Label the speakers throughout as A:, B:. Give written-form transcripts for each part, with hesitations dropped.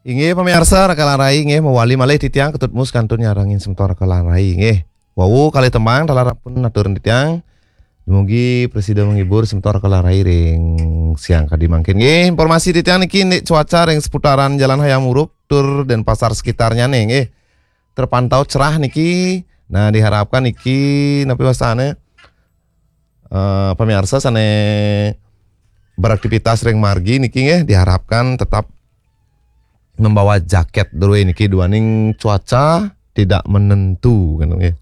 A: Inge pemirsa rakalan rai inge mewali malih titiang ketutmus kantun nyarangin sementor rakalan rai inge. Wawu kali tembang talarapun aturan titiang. Mugi presiden menghibur sementor rakalan rai ring siang kadi mangkin nge. Informasi titiang niki cuaca ring seputaran Jalan Hayam Muruk tur dan pasar sekitarnya nih nge. Terpantau cerah niki. Nah diharapkan niki napi wasane pemirsa sane beraktivitas ring margi niki nge diharapkan tetap membawa jaket dulu ini ki duaning cuaca tidak menentu kan ya.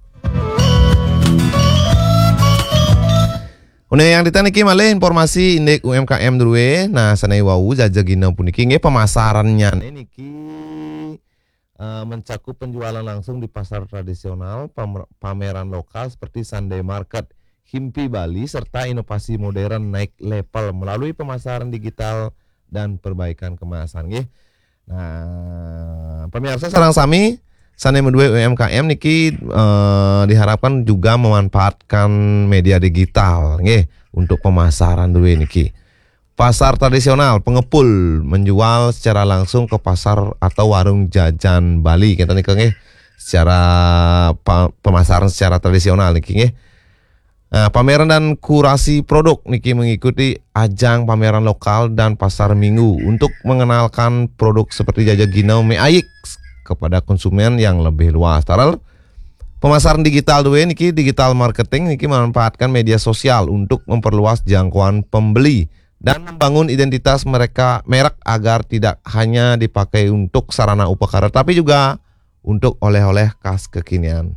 A: Une yang ditaniki malih informasi indeks UMKM dulu. Nah sanai wau jajagina puniki nge pemasarannya niki mencakup penjualan langsung di pasar tradisional, pameran lokal seperti Sunday Market, Himpi Bali serta inovasi modern naik level melalui pemasaran digital dan perbaikan kemasan nggih. Nah, pemirsa sareng sami sane medue UMKM niki diharapkan juga memanfaatkan media digital nggih untuk pemasaran dulu niki. Pasar tradisional pengepul menjual secara langsung ke pasar atau warung jajan Bali kita niki nggih. Secara pemasaran secara tradisional niki nggih. Nah, pameran dan kurasi produk niki mengikuti ajang pameran lokal dan pasar minggu untuk mengenalkan produk seperti jajah ginau mie aik kepada konsumen yang lebih luas. Taral pemasaran digital dua niki digital marketing niki memanfaatkan media sosial untuk memperluas jangkauan pembeli dan membangun identitas merek agar tidak hanya dipakai untuk sarana upakara tapi juga untuk oleh-oleh khas kekinian.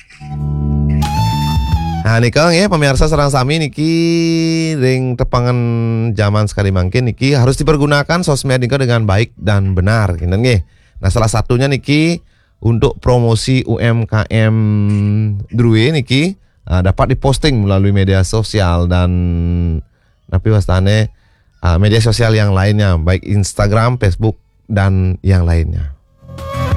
A: Nah nikah ya pemirsa serang sami niki ring tepangan zaman sekali mangkin niki harus dipergunakan sosmed nikah dengan baik dan benar gitu nggih. Nah salah satunya niki untuk promosi UMKM Drue niki dapat diposting melalui media sosial dan napi wastane media sosial yang lainnya baik Instagram, Facebook dan yang lainnya.